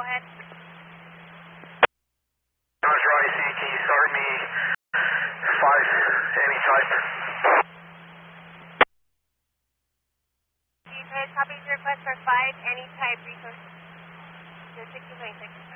ahead. Dodge Rise, can you start me 5 anytime? Chief, copies your request for 5 any type resource. 6026.